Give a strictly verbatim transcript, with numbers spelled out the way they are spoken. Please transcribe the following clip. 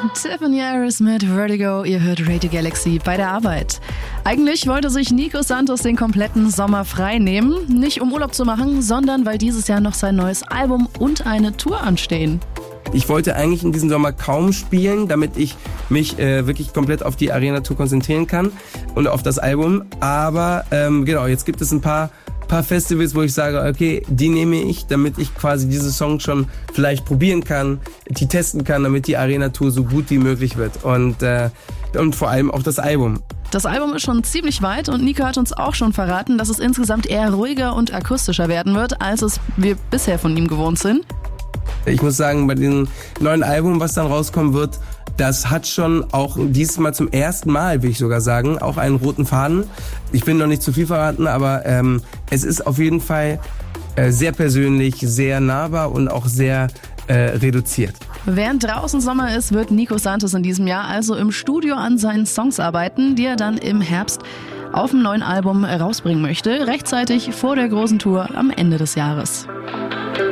Tiffany Harris mit Vertigo, ihr hört Radio Galaxy bei der Arbeit. Eigentlich wollte sich Nico Santos den kompletten Sommer frei nehmen. Nicht um Urlaub zu machen, sondern weil dieses Jahr noch sein neues Album und eine Tour anstehen. Ich wollte eigentlich in diesem Sommer kaum spielen, damit ich mich äh, wirklich komplett auf die Arena-Tour konzentrieren kann und auf das Album. Aber ähm, genau, jetzt gibt es ein paar paar Festivals, wo ich sage, okay, die nehme ich, damit ich quasi diese Songs schon vielleicht probieren kann, die testen kann, damit die Arena-Tour so gut wie möglich wird. Und, äh, und vor allem auch das Album. Das Album ist schon ziemlich weit und Nico hat uns auch schon verraten, dass es insgesamt eher ruhiger und akustischer werden wird, als es wir bisher von ihm gewohnt sind. Ich muss sagen, bei dem neuen Album, was dann rauskommen wird, das hat schon auch diesmal zum ersten Mal, will ich sogar sagen, auch einen roten Faden. Ich will noch nicht zu viel verraten, aber ähm, es ist auf jeden Fall äh, sehr persönlich, sehr nahbar und auch sehr äh, reduziert. Während draußen Sommer ist, wird Nico Santos in diesem Jahr also im Studio an seinen Songs arbeiten, die er dann im Herbst auf dem neuen Album rausbringen möchte, rechtzeitig vor der großen Tour am Ende des Jahres.